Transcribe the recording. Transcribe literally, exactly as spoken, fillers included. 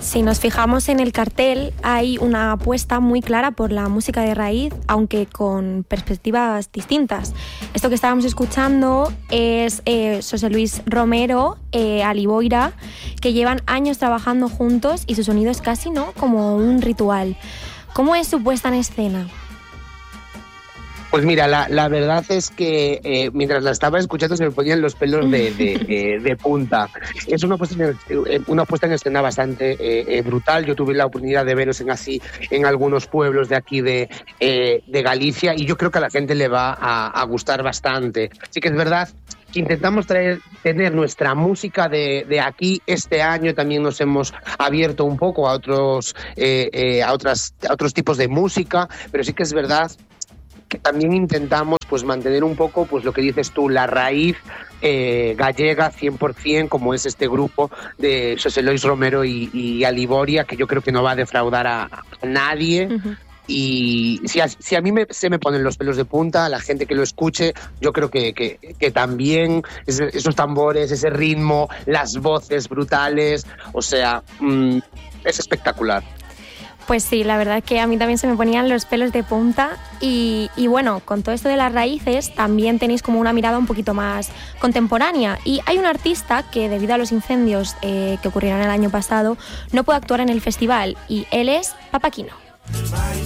Si nos fijamos en el cartel, hay una apuesta muy clara por la música de raíz, aunque con perspectivas distintas. Esto que estábamos escuchando es eh, José Luis Romero, eh, Aliboira, que llevan años trabajando juntos y su sonido es casi, ¿no?, como un ritual. ¿Cómo es su puesta en escena? Pues mira, la, la verdad es que eh, mientras la estaba escuchando se me ponían los pelos de, de, eh, de punta. Es una puesta en, una puesta en escena bastante eh, eh, brutal. Yo tuve la oportunidad de veros en así en algunos pueblos de aquí de, eh, de Galicia y yo creo que a la gente le va a, a gustar bastante. Sí que es verdad que intentamos traer, tener nuestra música de, de aquí. Este año también nos hemos abierto un poco a otros, eh, eh, a, otras, a otros tipos de música, pero sí que es verdad que también intentamos pues mantener un poco pues lo que dices tú, la raíz eh, gallega cien por ciento, como es este grupo de José Luis Romero y, y Aliboira, que yo creo que no va a defraudar a, a nadie. Uh-huh. Y si a, si a mí me, se me ponen los pelos de punta, a la gente que lo escuche, yo creo que, que, que también ese, esos tambores, ese ritmo, las voces brutales, o sea, mmm, es espectacular. Pues sí, la verdad es que a mí también se me ponían los pelos de punta y, y bueno, con todo esto de las raíces también tenéis como una mirada un poquito más contemporánea y hay un artista que debido a los incendios eh, que ocurrieron el año pasado no puede actuar en el festival y él es Papaquino.